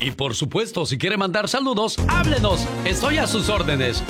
Y por supuesto, si quiere mandar saludos, háblenos. Estoy a sus órdenes.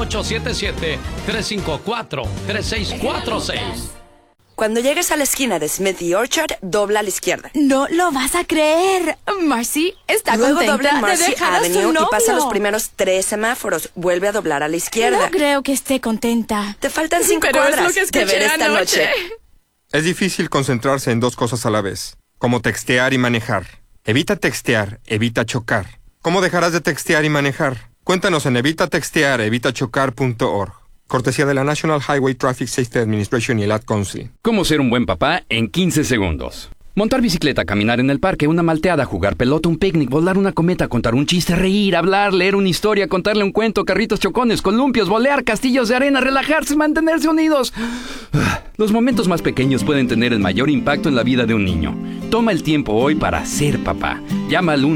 1877-354-3646. Cuando llegues a la esquina de Smith y Orchard, dobla a la izquierda. No lo vas a creer. Marcy está Luego contenta dobla en Marcy de dejar a su Avenue novio. y pasa los primeros 3 semáforos. Vuelve a doblar a la izquierda. No creo que esté contenta. Te faltan 5 Pero cuadras es lo que escuché de ver esta anoche. noche. Es difícil concentrarse en dos cosas a la vez, como textear y manejar. Evita textear, evita chocar. ¿Cómo dejarás de textear y manejar? Cuéntanos en evitachocar.org. Cortesía de la National Highway Traffic Safety Administration y el Ad Council. ¿Cómo ser un buen papá en 15 segundos? Montar bicicleta, caminar en el parque, una malteada, jugar pelota, un picnic, volar una cometa, contar un chiste, reír, hablar, leer una historia, contarle un cuento, carritos chocones, columpios, volear, castillos de arena, relajarse, mantenerse unidos. Los momentos más pequeños pueden tener el mayor impacto en la vida de un niño. Toma el tiempo hoy para ser papá. Llama al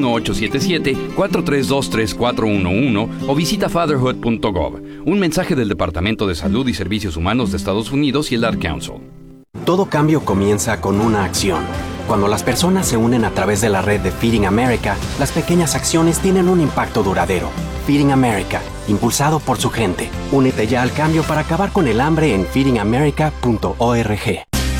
1-877-432-3411 o visita fatherhood.gov. Un mensaje del Departamento de Salud y Servicios Humanos de Estados Unidos y el Ad Council. Todo cambio comienza con una acción. Cuando las personas se unen a través de la red de Feeding America, las pequeñas acciones tienen un impacto duradero. Feeding America, impulsado por su gente. Únete ya al cambio para acabar con el hambre en feedingamerica.org.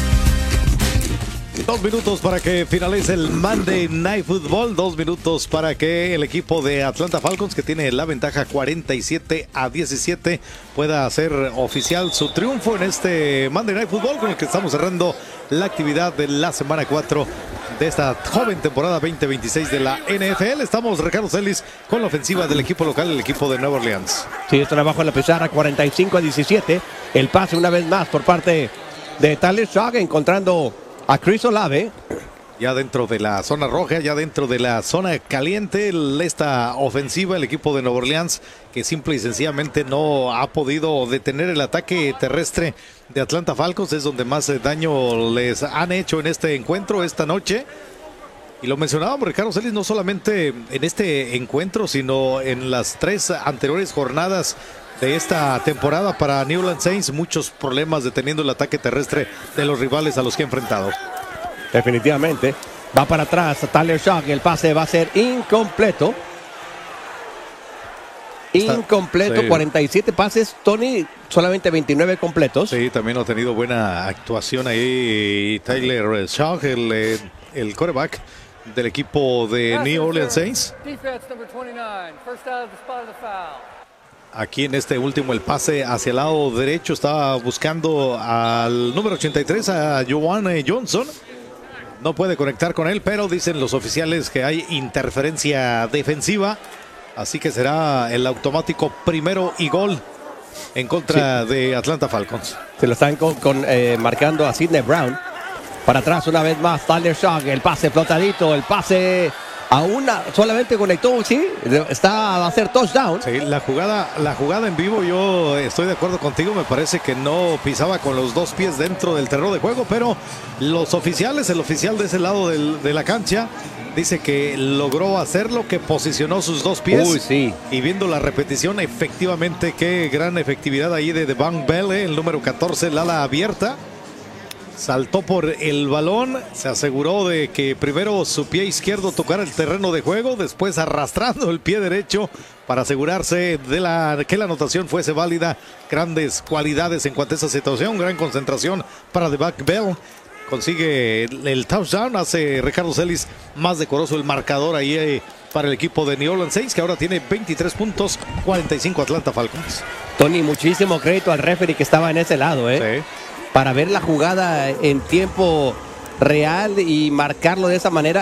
2 minutos para que finalice el Monday Night Football. 2 minutos para que el equipo de Atlanta Falcons, que tiene la ventaja 47-17, pueda hacer oficial su triunfo en este Monday Night Football, con el que estamos cerrando la actividad de la semana 4 de esta joven temporada 2026 de la NFL. Estamos, Ricardo Celis, con la ofensiva del equipo local, el equipo de Nueva Orleans. Sí, están abajo en la pizarra, 45-17. El pase una vez más por parte de Tyler Shaw, encontrando a Chris Olave. Ya dentro de la zona roja, ya dentro de la zona caliente, esta ofensiva, el equipo de Nueva Orleans, que simple y sencillamente no ha podido detener el ataque terrestre de Atlanta Falcons, es donde más daño les han hecho en este encuentro esta noche. Y lo mencionábamos, Ricardo Celis, no solamente en este encuentro, sino en las 3 anteriores jornadas de esta temporada para New Orleans Saints, muchos problemas deteniendo el ataque terrestre de los rivales a los que ha enfrentado. Definitivamente. Va para atrás Tyler Shaw. El pase va a ser incompleto. Incompleto, sí. 47 pases, Tony, solamente 29 completos. Sí, también ha tenido buena actuación ahí Tyler Shaw, el quarterback del equipo de New Orleans Saints. Aquí en este último, el pase hacia el lado derecho, estaba buscando al número 83, a Juwan Johnson. No puede conectar con él, pero dicen los oficiales que hay interferencia defensiva. Así que será el automático primero y gol en contra de Atlanta Falcons. Se lo están marcando a Sidney Brown. Para atrás una vez más Tyler Shaw. El pase flotadito, el pase a una, solamente conectó, sí, va a ser touchdown. Sí, la jugada en vivo, yo estoy de acuerdo contigo, me parece que no pisaba con los 2 pies dentro del terreno de juego, pero los oficiales, el oficial de ese lado de la cancha, dice que logró hacerlo, que posicionó sus 2 pies. Uy, sí. Y viendo la repetición, efectivamente, qué gran efectividad ahí de Devon Bell, el número 14, el ala abierta. Saltó por el balón, se aseguró de que primero su pie izquierdo tocara el terreno de juego, después arrastrando el pie derecho para asegurarse de que la anotación fuese válida. Grandes cualidades en cuanto a esa situación, gran concentración para Devon Bell. Consigue el touchdown, hace Ricardo Celis más decoroso el marcador ahí para el equipo de New Orleans Saints, que ahora tiene 23 puntos, 45 Atlanta Falcons. Tony, muchísimo crédito al referee que estaba en ese lado, Sí. Para ver la jugada en tiempo real y marcarlo de esa manera.